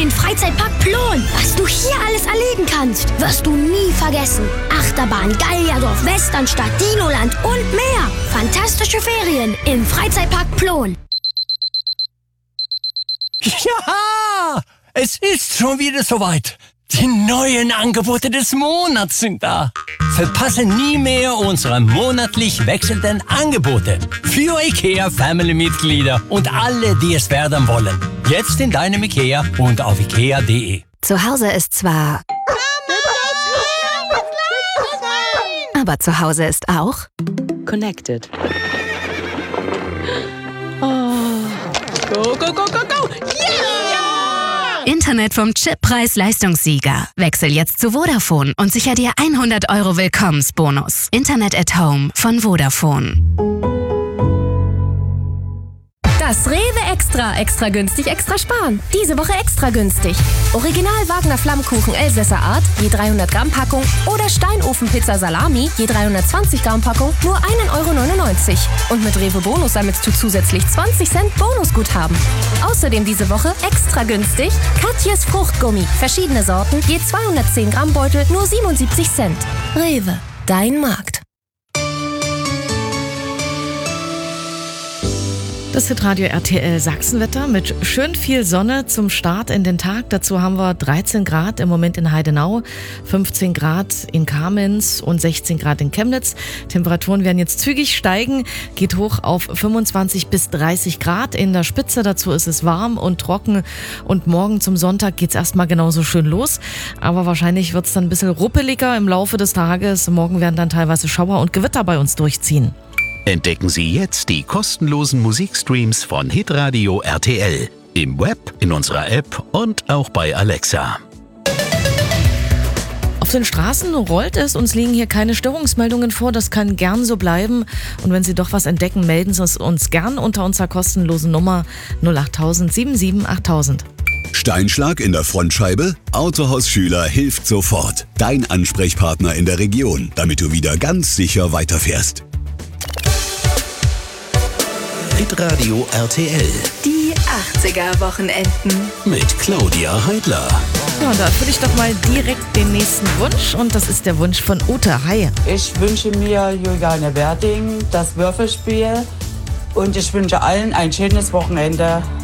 den Freizeitpark Plon. Was du hier alles erleben kannst, wirst du nie vergessen. Achterbahn, Gallierdorf, Westernstadt, Dinoland und mehr. Fantastische Ferien im Freizeitpark Plon. Ja, es ist schon wieder soweit. Die neuen Angebote des Monats sind da. Verpasse nie mehr unsere monatlich wechselnden Angebote für IKEA-Family-Mitglieder und alle, die es werden wollen. Jetzt in deinem IKEA und auf ikea.de. Zu Hause ist zwar... aber zu Hause ist auch... Connected. Oh. Go, go, go, go, go! Yeah! Internet vom Chip-Preis-Leistungssieger. Wechsel jetzt zu Vodafone und sicher dir 100 € Willkommensbonus. Internet at Home von Vodafone. Das Rewe Extra günstig, extra sparen. Diese Woche extra günstig. Original Wagner Flammkuchen Elsässer Art, je 300 Gramm Packung oder Steinofenpizza Salami, je 320 Gramm Packung, nur 1,99 €. Und mit Rewe Bonus sammelst du zusätzlich 20 Cent Bonusguthaben. Außerdem diese Woche extra günstig Katjes Fruchtgummi. Verschiedene Sorten, je 210 Gramm Beutel, nur 77 Cent. Rewe, dein Markt. Das Hitradio RTL Sachsenwetter mit schön viel Sonne zum Start in den Tag. Dazu haben wir 13 Grad im Moment in Heidenau, 15 Grad in Kamenz und 16 Grad in Chemnitz. Temperaturen werden jetzt zügig steigen, geht hoch auf 25 bis 30 Grad. In der Spitze dazu ist es warm und trocken und morgen zum Sonntag geht's erstmal genauso schön los. Aber wahrscheinlich wird's dann ein bisschen ruppeliger im Laufe des Tages. Morgen werden dann teilweise Schauer und Gewitter bei uns durchziehen. Entdecken Sie jetzt die kostenlosen Musikstreams von Hitradio RTL. Im Web, in unserer App und auch bei Alexa. Auf den Straßen rollt es, uns liegen hier keine Störungsmeldungen vor, das kann gern so bleiben. Und wenn Sie doch was entdecken, melden Sie es uns gern unter unserer kostenlosen Nummer 08000 77 8000. Steinschlag in der Frontscheibe? Autohaus Schüler hilft sofort. Dein Ansprechpartner in der Region, damit du wieder ganz sicher weiterfährst. Hitradio RTL. Die 80er-Wochenenden. Mit Claudia Heidler. Ja, da erfülle ich doch mal direkt den nächsten Wunsch. Und das ist der Wunsch von Ute. Hi. Ich wünsche mir Juliane Werding, das Würfelspiel. Und ich wünsche allen ein schönes Wochenende.